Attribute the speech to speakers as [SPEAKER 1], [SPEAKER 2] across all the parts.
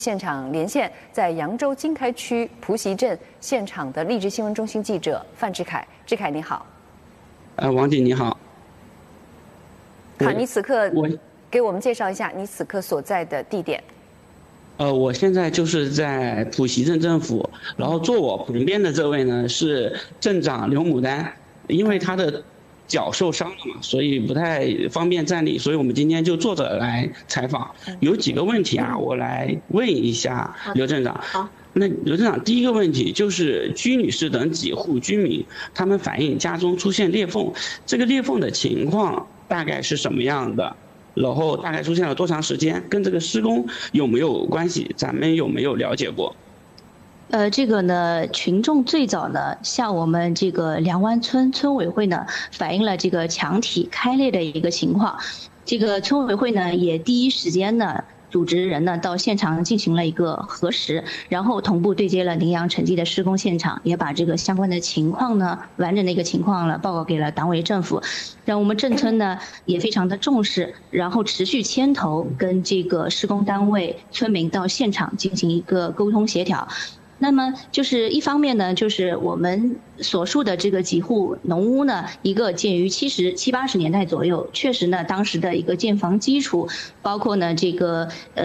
[SPEAKER 1] 现场连线在扬州经开区蒲溪镇现场的励志新闻中心记者范志凯。志凯你好。
[SPEAKER 2] 王姐你好。
[SPEAKER 1] 好，你此刻给我们介绍一下你此刻所在的地点。
[SPEAKER 2] 我现在就是在蒲溪镇政府，然后坐我旁边的这位呢是镇长刘牡丹，因为他的脚受伤了嘛，所以不太方便站立，所以我们今天就坐着来采访。有几个问题啊，我来问一下刘镇长。
[SPEAKER 3] 好。
[SPEAKER 2] 那刘镇长，第一个问题就是居女士等几户居民，他们反映家中出现裂缝，这个裂缝的情况大概是什么样的？然后大概出现了多长时间？跟这个施工有没有关系？咱们有没有了解过？
[SPEAKER 3] 这个呢，群众最早呢向我们这个梁湾村村委会呢反映了这个墙体开裂的一个情况，这个村委会呢也第一时间呢组织人呢到现场进行了一个核实，然后同步对接了宁阳城际的施工现场，也把这个相关的情况呢完整的一个情况呢报告给了党委政府，让我们镇村呢也非常的重视，然后持续牵头跟这个施工单位、村民到现场进行一个沟通协调。那么就是一方面呢，就是我们所述的这个几户农屋呢，一个建于70、80年代左右，确实呢，当时的一个建房基础，包括呢这个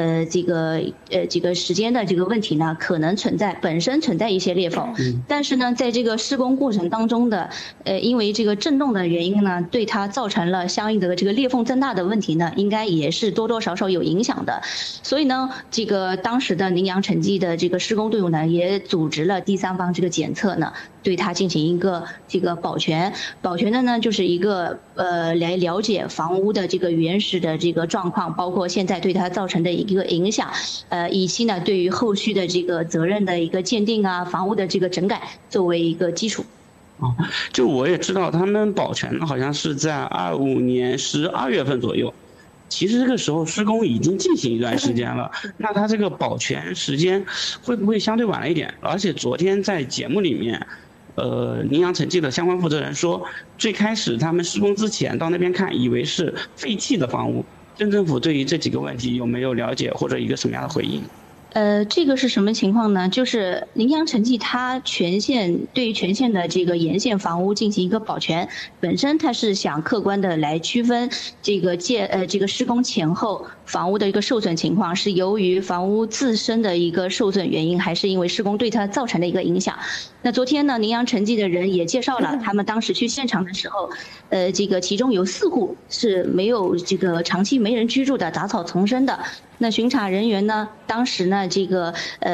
[SPEAKER 3] 时间的这个问题呢，可能本身存在一些裂缝，但是呢，在这个施工过程当中的因为这个震动的原因呢，对它造成了相应的这个裂缝增大的问题呢，应该也是多多少少有影响的，所以呢，这个当时的宁阳城际的这个施工队伍呢，也组织了第三方这个检测呢，对它进行一个这个保全的呢，就是一个来了解房屋的这个原始的这个状况，包括现在对它造成的一个影响，以及呢对于后续的这个责任的一个鉴定啊，房屋的这个整改作为一个基础。
[SPEAKER 2] 就我也知道他们保全好像是在25年12月份左右。其实这个时候施工已经进行一段时间了，那它这个保全时间会不会相对晚了一点？而且昨天在节目里面，宁阳城际的相关负责人说，最开始他们施工之前到那边看，以为是废弃的房屋。镇政府对于这几个问题有没有了解或者一个什么样的回应？
[SPEAKER 3] 这个是什么情况呢？就是宁阳城际它对于全县的这个沿线房屋进行一个保全，本身它是想客观的来区分这个施工前后房屋的一个受损情况，是由于房屋自身的一个受损原因，还是因为施工对它造成的一个影响。那昨天呢，宁阳城际的人也介绍了，他们当时去现场的时候，这个其中有4户是没有这个长期没人居住的，杂草丛生的。那巡查人员呢，当时呢，这个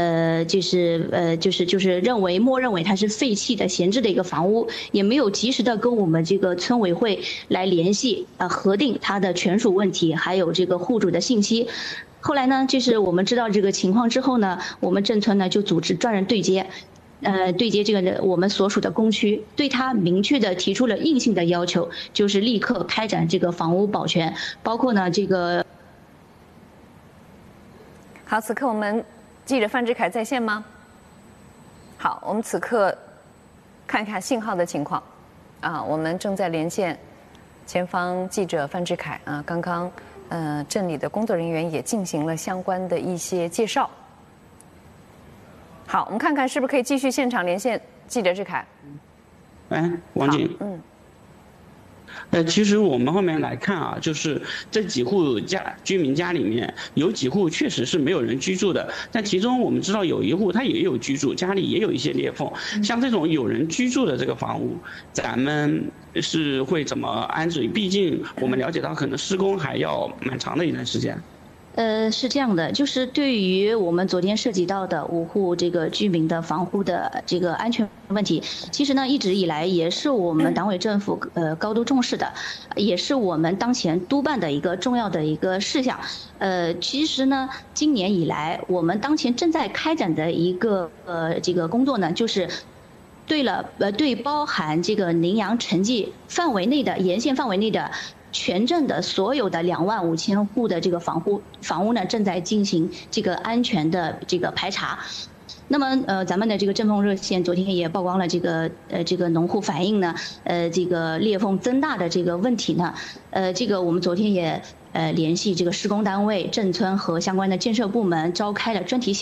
[SPEAKER 3] 默认为它是废弃的闲置的一个房屋，也没有及时的跟我们这个村委会来联系核定它的权属问题，还有这个户主的信息。后来呢，就是我们知道这个情况之后呢，我们镇村呢就组织专人对接。对接这个我们所属的工区，对他明确的提出了硬性的要求，就是立刻开展这个房屋保全，包括呢这个。
[SPEAKER 1] 好，此刻我们记者范志凯在线吗？好，我们此刻看看信号的情况。我们正在连线前方记者范志凯啊，刚刚镇里的工作人员也进行了相关的一些介绍。好，我们看看是不是可以继续现场连线记者志凯。
[SPEAKER 2] 王景。其实我们后面来看啊，就是这几户居民家里面有几户确实是没有人居住的，但其中我们知道有一户他也有居住，家里也有一些裂缝。像这种有人居住的这个房屋，咱们是会怎么安置？毕竟我们了解到可能施工还要蛮长的一段时间。
[SPEAKER 3] 是这样的，就是对于我们昨天涉及到的5户这个居民的房屋的这个安全问题，其实呢一直以来也是我们党委政府高度重视的，也是我们当前督办的一个重要的一个事项。其实呢，今年以来我们当前正在开展的一个这个工作呢，就是对包含这个宁阳城际范围内的沿线范围内的。全镇的所有的25000户的这个房屋呢，正在进行这个安全的这个排查。那么咱们的这个镇风热线昨天也曝光了这个农户反映呢，这个裂缝增大的这个问题呢，这个我们昨天也联系这个施工单位、镇村和相关的建设部门，召开了专题